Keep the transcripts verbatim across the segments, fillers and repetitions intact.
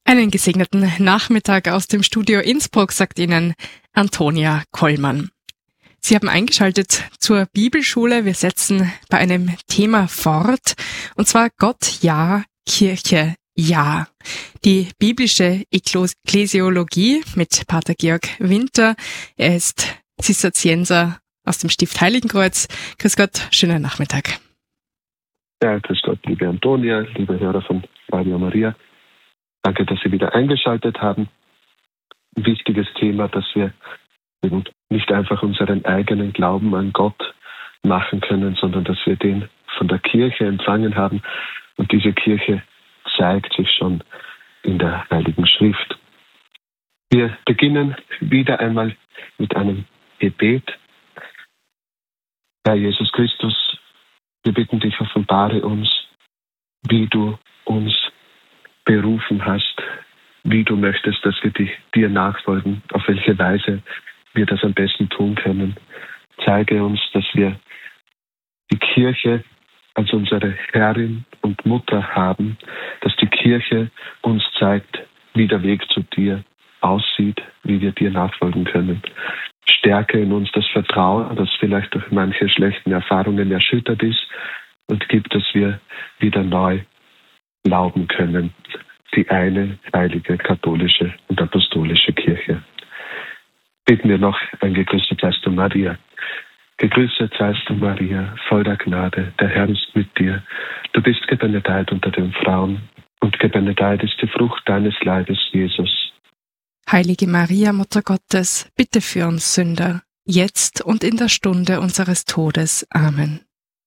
Einen gesegneten Nachmittag aus dem Studio Innsbruck, sagt Ihnen Antonia Kollmann. Sie haben eingeschaltet zur Bibelschule. Wir setzen bei einem Thema fort, und zwar Gott ja, Kirche ja. Die biblische Ekklesiologie mit Pater Georg Winter. Er ist Zisterzienser aus dem Stift Heiligenkreuz. Grüß Gott, schönen Nachmittag. Ja, grüß Gott, liebe Antonia, liebe Hörer von Radio Maria. Danke, dass Sie wieder eingeschaltet haben. Ein wichtiges Thema, dass wir nicht einfach unseren eigenen Glauben an Gott machen können, sondern dass wir den von der Kirche empfangen haben. Und diese Kirche zeigt sich schon in der Heiligen Schrift. Wir beginnen wieder einmal mit einem Gebet. Herr Jesus Christus, wir bitten dich, offenbare uns, wie du uns berufen hast, wie du möchtest, dass wir dich, dir nachfolgen, auf welche Weise wir das am besten tun können. Zeige uns, dass wir die Kirche als unsere Herrin und Mutter haben, dass die Kirche uns zeigt, wie der Weg zu dir aussieht, wie wir dir nachfolgen können. Stärke in uns das Vertrauen, das vielleicht durch manche schlechten Erfahrungen erschüttert ist, und gib, dass wir wieder neu glauben können, die eine heilige, katholische und apostolische Kirche. Beten wir noch ein gegrüßet seist du, Maria. Gegrüßet seist du, Maria, voll der Gnade, der Herr ist mit dir. Du bist gebenedeit unter den Frauen, und gebenedeit ist die Frucht deines Leibes, Jesus. Heilige Maria, Mutter Gottes, bitte für uns Sünder, jetzt und in der Stunde unseres Todes. Amen.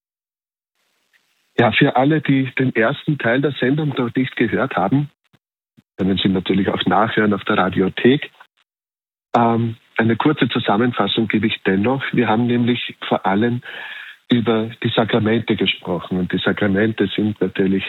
Ja, für alle, die den ersten Teil der Sendung noch nicht gehört haben, können Sie natürlich auch nachhören auf der Radiothek. Ähm, eine kurze Zusammenfassung gebe ich dennoch. Wir haben nämlich vor allem über die Sakramente gesprochen. Und die Sakramente sind natürlich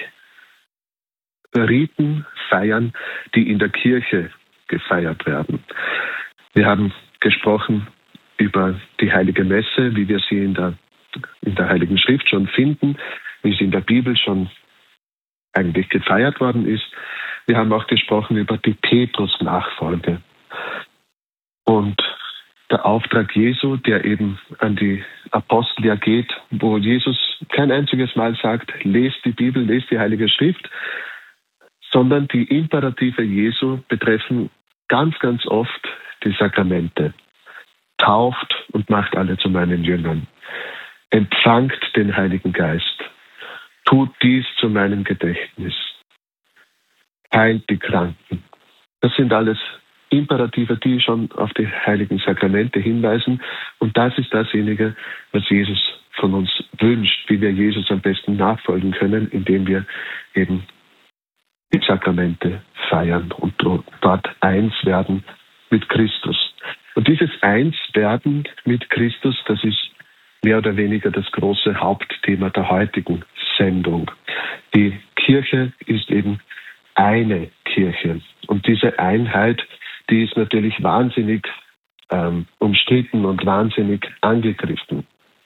Riten, Feiern, die in der Kirche gefeiert werden. Wir haben gesprochen über die Heilige Messe, wie wir sie in der, in der Heiligen Schrift schon finden, wie sie in der Bibel schon eigentlich gefeiert worden ist. Wir haben auch gesprochen über die Petrus-Nachfolge und der Auftrag Jesu, der eben an die Apostel ja geht, wo Jesus kein einziges Mal sagt, lest die Bibel, lest die Heilige Schrift, sondern die Imperative Jesu betreffen ganz, ganz oft die Sakramente. Tauft und macht alle zu meinen Jüngern. Empfangt den Heiligen Geist. Tut dies zu meinem Gedächtnis. Heilt die Kranken. Das sind alles Imperative, die schon auf die heiligen Sakramente hinweisen. Und das ist dasjenige, was Jesus von uns wünscht, wie wir Jesus am besten nachfolgen können, indem wir eben die Sakramente feiern und dort eins werden mit Christus. Und dieses Einswerden mit Christus, das ist mehr oder weniger das große Hauptthema der heutigen Sendung. Die Kirche ist eben eine Kirche. Und diese Einheit, die ist natürlich wahnsinnig ähm, umstritten und wahnsinnig angegriffen.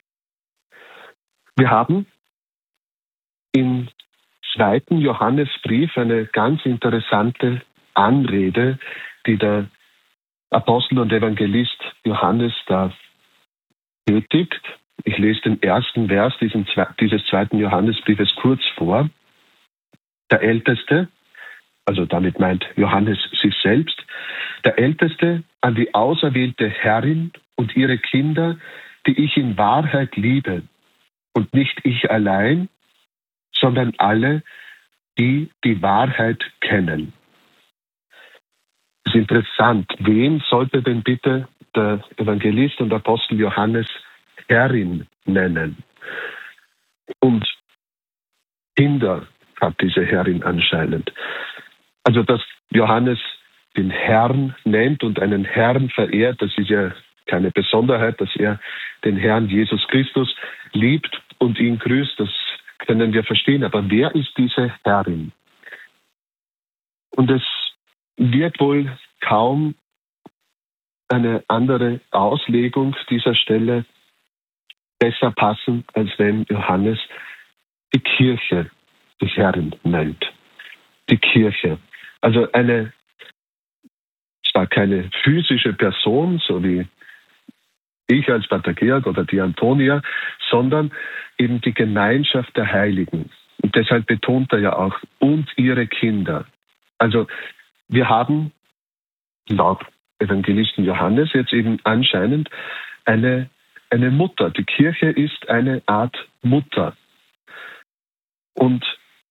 Wir haben im zweiten Johannesbrief eine ganz interessante Anrede, die der Apostel und Evangelist Johannes da tätigt. Ich lese den ersten Vers diesen, dieses zweiten Johannesbriefes kurz vor. Der Älteste, also damit meint Johannes sich selbst, der Älteste an die auserwählte Herrin und ihre Kinder, die ich in Wahrheit liebe, und nicht ich allein, sondern alle, die die Wahrheit kennen. Das ist interessant. Wen sollte denn bitte der Evangelist und Apostel Johannes Herrin nennen? Und Kinder hat diese Herrin anscheinend. Also, dass Johannes den Herrn nennt und einen Herrn verehrt, das ist ja keine Besonderheit, dass er den Herrn Jesus Christus liebt und ihn grüßt, das können wir verstehen. Aber wer ist diese Herrin? Und es wird wohl kaum eine andere Auslegung dieser Stelle besser passen, als wenn Johannes die Kirche die Herrin nennt. Die Kirche. Also eine, zwar keine physische Person, so wie ich als Pater Georg oder die Antonia, sondern eben die Gemeinschaft der Heiligen. Und deshalb betont er ja auch, und ihre Kinder. Also wir haben laut Evangelisten Johannes jetzt eben anscheinend eine, eine Mutter. Die Kirche ist eine Art Mutter. Und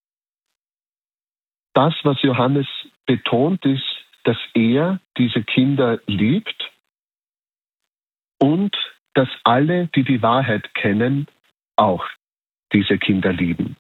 das, was Johannes betont, ist, dass er diese Kinder liebt und dass alle, die die Wahrheit kennen, auch diese Kinder lieben.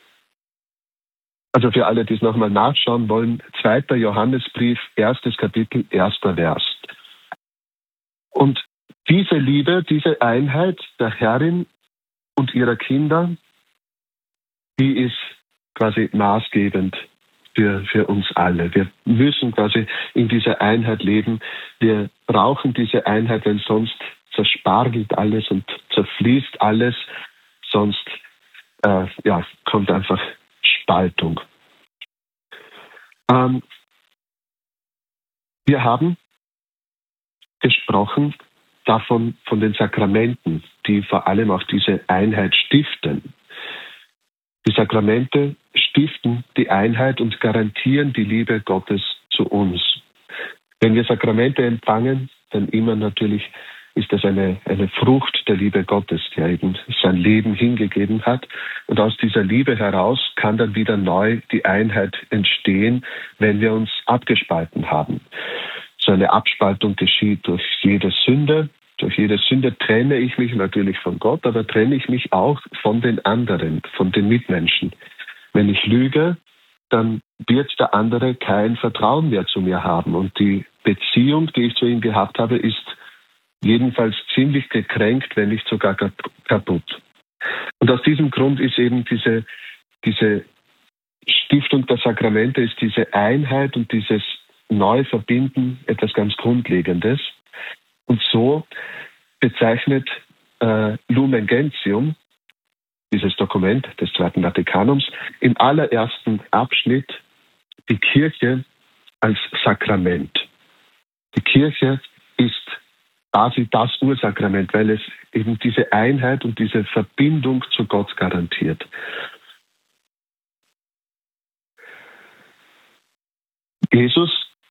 Also für alle, die es nochmal nachschauen wollen, zweiter Johannesbrief, erstes Kapitel, erster Vers. Und diese Liebe, diese Einheit der Herrin und ihrer Kinder, die ist quasi maßgebend für, für uns alle. Wir müssen quasi in dieser Einheit leben. Wir brauchen diese Einheit, denn sonst zerspargelt alles und zerfließt alles. Sonst äh, ja, kommt einfach Spaltung. Ähm, wir haben gesprochen davon, von den Sakramenten, die vor allem auch diese Einheit stiften. Die Sakramente stiften die Einheit und garantieren die Liebe Gottes zu uns. Wenn wir Sakramente empfangen, dann immer natürlich ist das eine, eine Frucht der Liebe Gottes, der eben sein Leben hingegeben hat. Und aus dieser Liebe heraus kann dann wieder neu die Einheit entstehen, wenn wir uns abgespalten haben. So eine Abspaltung geschieht durch jede Sünde. Durch jede Sünde trenne ich mich natürlich von Gott, aber trenne ich mich auch von den anderen, von den Mitmenschen. Wenn ich lüge, dann wird der andere kein Vertrauen mehr zu mir haben. Und die Beziehung, die ich zu ihm gehabt habe, ist jedenfalls ziemlich gekränkt, wenn nicht sogar kaputt. Und aus diesem Grund ist eben diese, diese Stiftung der Sakramente, ist diese Einheit und dieses Neuverbinden etwas ganz Grundlegendes. Und so bezeichnet äh, Lumen Gentium, dieses Dokument des Zweiten Vatikanums, im allerersten Abschnitt die Kirche als Sakrament. Die Kirche ist quasi das Ursakrament, weil es eben diese Einheit und diese Verbindung zu Gott garantiert. Jesus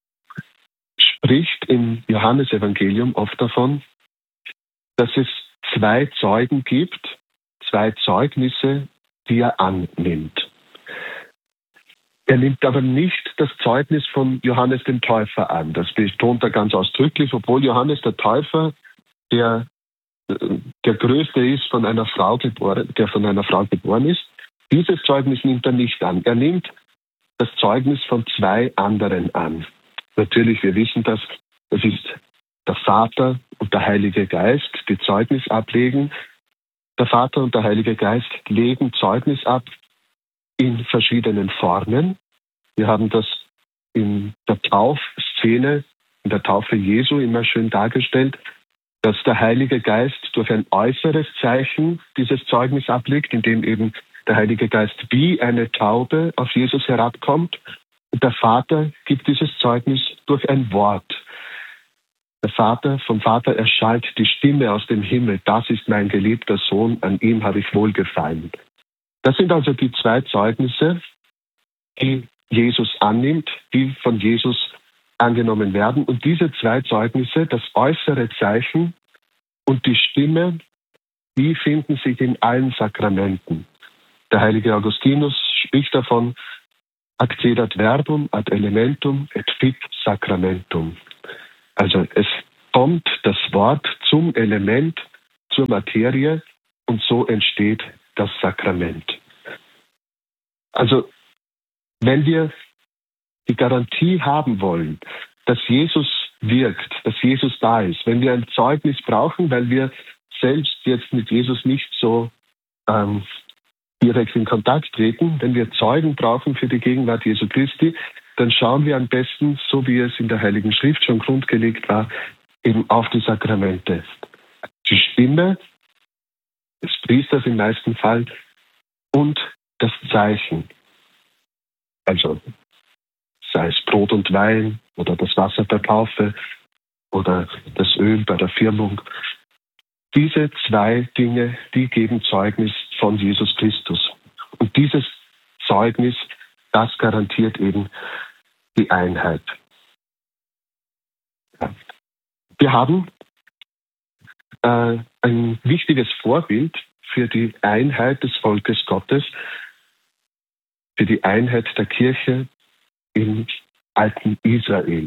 spricht im Johannesevangelium oft davon, dass es zwei Zeugen gibt, zwei Zeugnisse, die er annimmt. Er nimmt aber nicht das Zeugnis von Johannes dem Täufer an. Das betont er ganz ausdrücklich, obwohl Johannes der Täufer der, der Größte ist, von einer Frau geboren, der von einer Frau geboren ist. Dieses Zeugnis nimmt er nicht an. Er nimmt das Zeugnis von zwei anderen an. Natürlich, wir wissen das, das ist der Vater und der Heilige Geist, die Zeugnis ablegen. Der Vater und der Heilige Geist legen Zeugnis ab in verschiedenen Formen. Wir haben das in der Taufszene, in der Taufe Jesu immer schön dargestellt, dass der Heilige Geist durch ein äußeres Zeichen dieses Zeugnis ablegt, indem eben der Heilige Geist wie eine Taube auf Jesus herabkommt. Und der Vater gibt dieses Zeugnis durch ein Wort. Der Vater, vom Vater erschallt die Stimme aus dem Himmel. Das ist mein geliebter Sohn, an ihm habe ich wohlgefallen. Das sind also die zwei Zeugnisse, die Jesus annimmt, die von Jesus angenommen werden. Und diese zwei Zeugnisse, das äußere Zeichen und die Stimme, die finden sich in allen Sakramenten. Der heilige Augustinus spricht davon, accedat verbum ad elementum et fit sacramentum. Also es kommt das Wort zum Element, zur Materie und so entsteht das Sakrament. Also wenn wir die Garantie haben wollen, dass Jesus wirkt, dass Jesus da ist, wenn wir ein Zeugnis brauchen, weil wir selbst jetzt mit Jesus nicht so ähm, direkt in Kontakt treten, wenn wir Zeugen brauchen für die Gegenwart Jesu Christi, dann schauen wir am besten, so wie es in der Heiligen Schrift schon grundgelegt war, eben auf die Sakramente. Die Stimme des Priesters im meisten Fall und das Zeichen. Also sei es Brot und Wein oder das Wasser der Taufe oder das Öl bei der Firmung. Diese zwei Dinge, die geben Zeugnis von Jesus Christus. Und dieses Zeugnis, das garantiert eben die Einheit. Ja. Wir haben äh, ein wichtiges Vorbild für die Einheit des Volkes Gottes, für die Einheit der Kirche im alten Israel.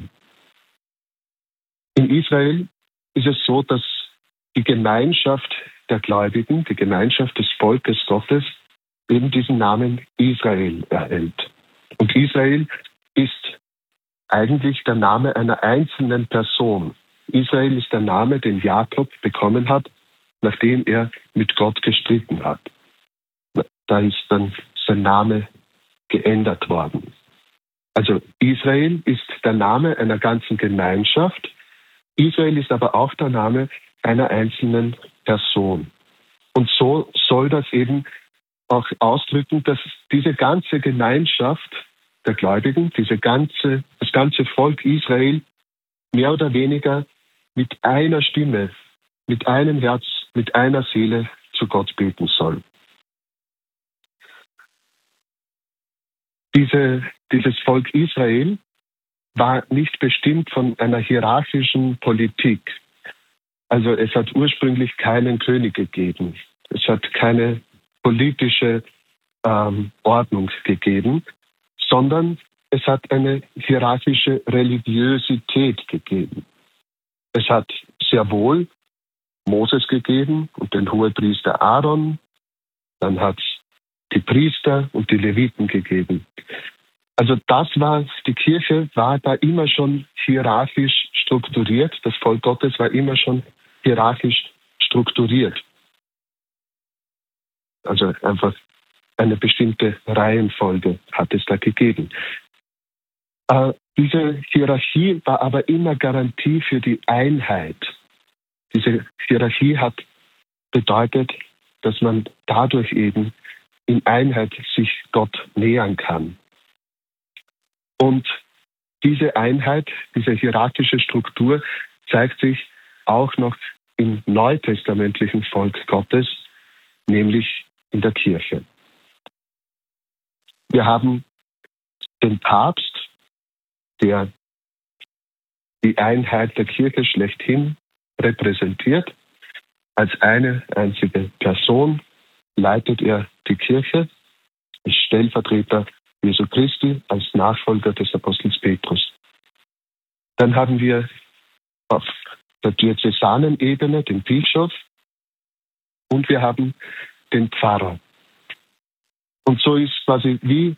In Israel ist es so, dass die Gemeinschaft der Gläubigen, die Gemeinschaft des Volkes Gottes, eben diesen Namen Israel erhält. Und Israel ist eigentlich der Name einer einzelnen Person. Israel ist der Name, den Jakob bekommen hat, nachdem er mit Gott gestritten hat. Da ist dann sein Name geändert worden. Also Israel ist der Name einer ganzen Gemeinschaft. Israel ist aber auch der Name einer einzelnen Person. Und so soll das eben auch ausdrücken, dass diese ganze Gemeinschaft der Gläubigen, diese ganze, das ganze Volk Israel mehr oder weniger mit einer Stimme, mit einem Herz, mit einer Seele zu Gott beten soll. Diese, dieses Volk Israel war nicht bestimmt von einer hierarchischen Politik. Also es hat ursprünglich keinen König gegeben. Es hat keine politische ähm, Ordnung gegeben, sondern es hat eine hierarchische Religiosität gegeben. Es hat sehr wohl Moses gegeben und den Hohepriester Aaron, dann hat es die Priester und die Leviten gegeben. Also das war, die Kirche war da immer schon hierarchisch strukturiert, das Volk Gottes war immer schon hierarchisch strukturiert. Also einfach eine bestimmte Reihenfolge hat es da gegeben. Äh, diese Hierarchie war aber immer Garantie für die Einheit. Diese Hierarchie hat bedeutet, dass man dadurch eben in Einheit sich Gott nähern kann. Und diese Einheit, diese hierarchische Struktur zeigt sich auch noch im neutestamentlichen Volk Gottes, nämlich in der Kirche. Wir haben den Papst, der die Einheit der Kirche schlechthin repräsentiert. Als eine einzige Person leitet er die Kirche, ist Stellvertreter Jesu Christi, als Nachfolger des Apostels Petrus. Dann haben wir auf der diözesanen Ebene den Bischof und wir haben den Pfarrer. Und so ist quasi wie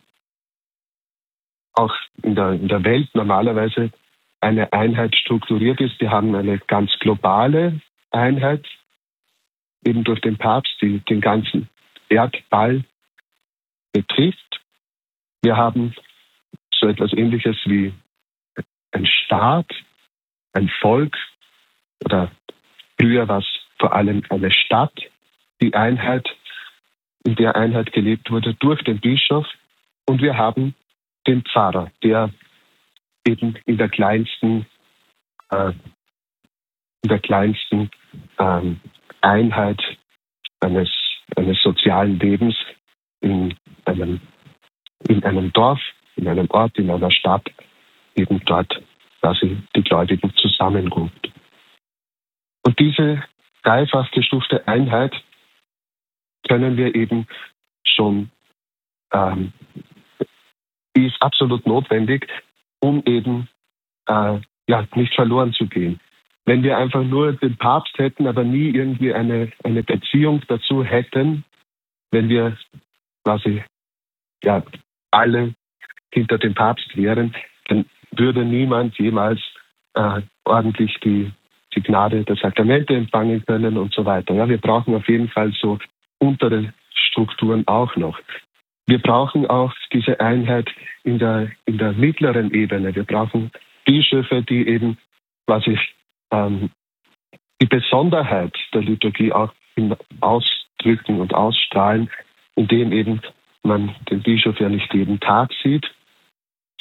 auch in der, in der Welt normalerweise eine Einheit strukturiert ist. Wir haben eine ganz globale Einheit, eben durch den Papst, die den ganzen Erdball betrifft. Wir haben so etwas Ähnliches wie ein Staat, ein Volk oder früher war es vor allem eine Stadt, die Einheit, in der Einheit gelebt wurde durch den Bischof. Und wir haben den Pfarrer, der eben in der kleinsten, äh, in der kleinsten ähm, Einheit eines, eines sozialen Lebens in einem, in einem Dorf, in einem Ort, in einer Stadt, eben dort quasi die Gläubigen zusammenruft. Und diese dreifach gestufte Einheit können wir eben schon, ähm, die ist absolut notwendig, um eben äh, ja, nicht verloren zu gehen. Wenn wir einfach nur den Papst hätten, aber nie irgendwie eine, eine Beziehung dazu hätten, wenn wir quasi ja, alle hinter dem Papst wären, dann würde niemand jemals äh, ordentlich die, die Gnade der Sakramente empfangen können und so weiter. Ja, wir brauchen auf jeden Fall so untere Strukturen auch noch. Wir brauchen auch diese Einheit in der, in der mittleren Ebene. Wir brauchen Bischöfe, die eben quasi ähm, die Besonderheit der Liturgie auch ausdrücken und ausstrahlen, indem eben man den Bischof ja nicht jeden Tag sieht,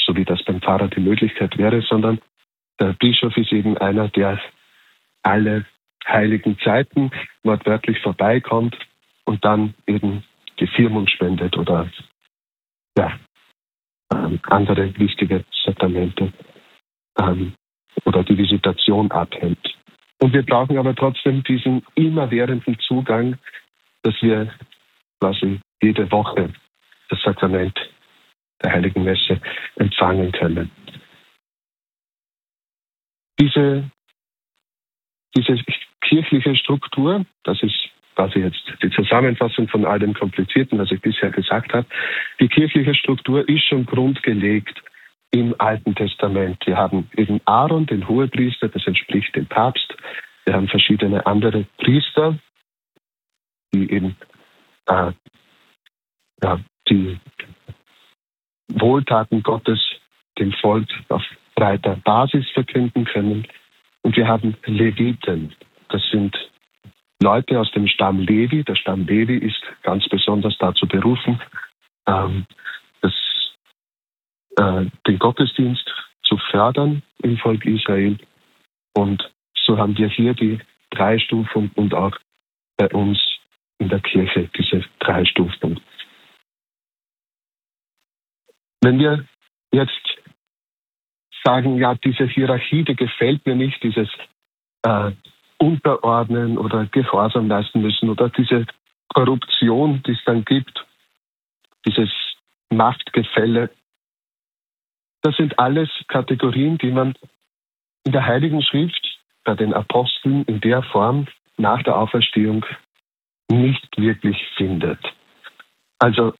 so wie das beim Pfarrer die Möglichkeit wäre, sondern der Bischof ist eben einer, der alle heiligen Zeiten wortwörtlich vorbeikommt und dann eben die Firmung spendet oder ja, ähm, andere wichtige Sakramente ähm, oder die Visitation abhält. Und wir brauchen aber trotzdem diesen immerwährenden Zugang, dass wir quasi jede Woche das Sakrament der Heiligen Messe empfangen können. Diese, diese kirchliche Struktur, das ist quasi jetzt die Zusammenfassung von all dem Komplizierten, was ich bisher gesagt habe, die kirchliche Struktur ist schon grundgelegt im Alten Testament. Wir haben eben Aaron, den Hohepriester, das entspricht dem Papst. Wir haben verschiedene andere Priester, die eben äh, ja, die Wohltaten Gottes dem Volk auf breiter Basis verkünden können. Und wir haben Leviten. Das sind Leute aus dem Stamm Levi. Der Stamm Levi ist ganz besonders dazu berufen, ähm, das, äh, den Gottesdienst zu fördern im Volk Israel. Und so haben wir hier die Dreistufung und auch bei uns in der Kirche diese Dreistufung. Wenn wir jetzt sagen, ja, diese Hierarchie, die gefällt mir nicht, dieses äh, Unterordnen oder Gehorsam leisten müssen oder diese Korruption, die es dann gibt, dieses Machtgefälle, das sind alles Kategorien, die man in der Heiligen Schrift bei den Aposteln in der Form nach der Auferstehung nicht wirklich findet. Also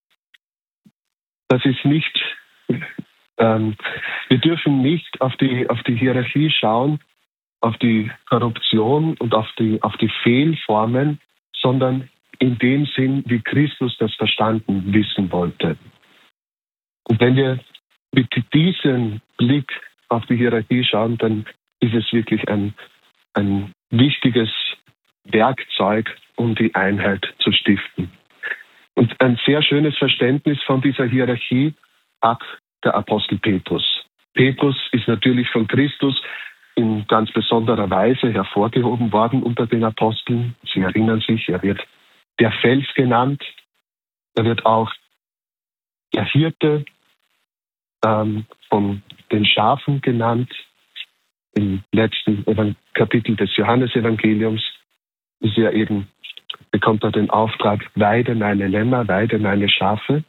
das ist nicht, ähm, wir dürfen nicht auf die, auf die Hierarchie schauen, auf die Korruption und auf die, auf die Fehlformen, sondern in dem Sinn, wie Christus das verstanden wissen wollte. Und wenn wir mit diesem Blick auf die Hierarchie schauen, dann ist es wirklich ein, ein wichtiges Werkzeug, um die Einheit zu stiften. Und ein sehr schönes Verständnis von dieser Hierarchie hat der Apostel Petrus. Petrus ist natürlich von Christus in ganz besonderer Weise hervorgehoben worden unter den Aposteln. Sie erinnern sich, er wird der Fels genannt. Er wird auch der Hirte ähm, von den Schafen genannt. Im letzten Kapitel des Johannesevangeliums ist er eben, bekommt er den Auftrag, weide meine Lämmer, weide meine Schafe.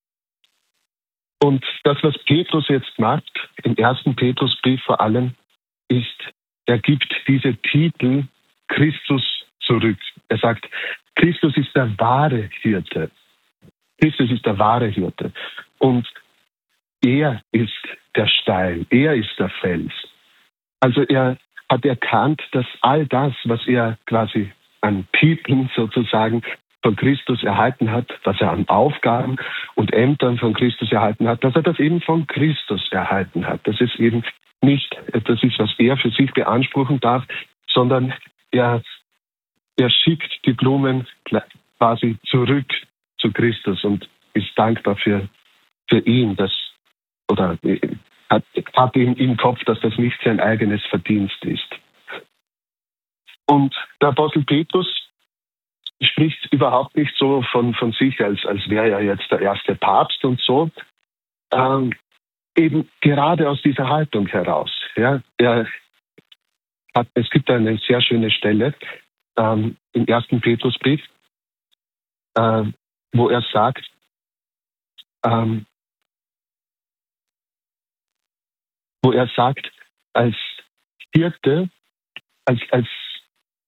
Und das, was Petrus jetzt macht, im ersten Petrusbrief vor allem, ist, er gibt diese Titel Christus zurück. Er sagt, Christus ist der wahre Hirte. Christus ist der wahre Hirte. Und er ist der Stein, er ist der Fels. Also er hat erkannt, dass all das, was er quasi an Titeln sozusagen von Christus erhalten hat, was er an Aufgaben und Ämtern von Christus erhalten hat, dass er das eben von Christus erhalten hat. Dass es eben nicht etwas ist, was er für sich beanspruchen darf, sondern er, er schickt die Blumen quasi zurück zu Christus und ist dankbar für, für ihn, dass, oder hat, hat ihm im Kopf, dass das nicht sein eigenes Verdienst ist. Und der Apostel Petrus spricht überhaupt nicht so von, von sich, als, als wäre er jetzt der erste Papst und so. Ähm, eben gerade aus dieser Haltung heraus. Ja, er hat, es gibt eine sehr schöne Stelle ähm, im ersten Petrusbrief, äh, wo er sagt, ähm, wo er sagt, als Hirte, als, als